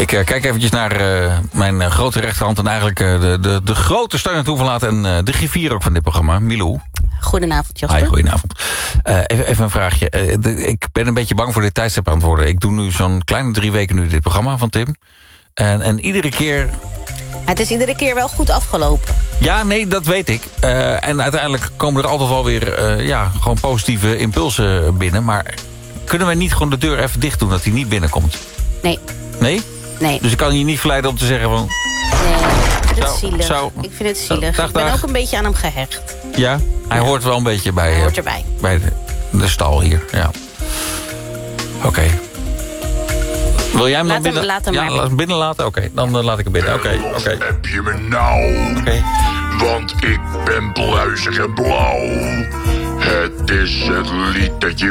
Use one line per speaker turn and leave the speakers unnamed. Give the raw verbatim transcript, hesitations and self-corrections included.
Ik uh, kijk eventjes naar uh, mijn uh, grote rechterhand... en eigenlijk uh, de, de, de grote steun en toeverlaat... en uh, de griffier ook van dit programma, Milou.
Goedenavond, Jasper.
Hi, goedenavond. Uh, even, even een vraagje. Uh, de, ik ben een beetje bang voor dit tijdstip aan het worden. Ik doe nu zo'n kleine drie weken nu dit programma van Tim. En, en iedere keer...
Het is iedere keer wel goed afgelopen.
Ja, nee, dat weet ik. Uh, en uiteindelijk komen er altijd wel weer uh, ja, gewoon positieve impulsen binnen. Maar kunnen we niet gewoon de deur even dicht doen... dat hij niet binnenkomt?
Nee.
Nee?
Nee.
Dus ik kan je niet verleiden om te zeggen van...
Nee, ik vind het
Zo,
zielig.
zo.
Ik vind het zielig.
Dag,
ik ben
dag.
ook een beetje aan hem gehecht.
Ja, hij
Ja.
hoort wel een beetje bij,
Hij
uh,
hoort erbij.
bij de, de stal hier. Ja. Oké. Okay. Wil jij hem
Laat
dan
hem-
binnen,
laat hem
ja,
maar
laat hem binnen laten? Oké, okay. dan uh, laat ik hem binnen. Oké,
Wat
oké.
heb je me nou?
Oké.
Want ik ben pluizig en blauw. Het is het lied dat je